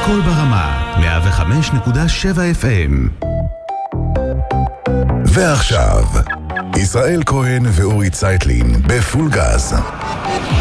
הכל ברמה, 105.7 FM. ועכשיו, ישראל כהן ואורי צייטלין בפול גז.